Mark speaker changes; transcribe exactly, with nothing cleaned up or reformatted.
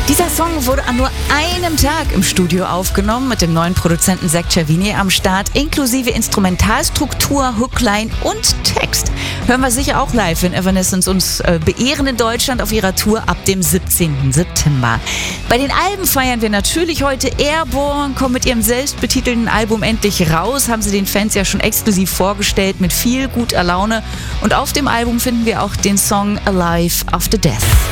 Speaker 1: Dieser Song wurde an nur einem Tag im Studio aufgenommen, mit dem neuen Produzenten Zach Cervini am Start, inklusive Instrumentalstruktur, Hookline und Text. Hören wir sicher auch live, wenn Evanescence uns äh, beehren in Deutschland auf ihrer Tour ab dem siebzehnten September. Bei den Alben feiern wir natürlich heute. Airborne kommt mit ihrem selbstbetitelten Album endlich raus, haben sie den Fans ja schon exklusiv vorgestellt mit viel guter Laune. Und auf dem Album finden wir auch den Song Alive After Death.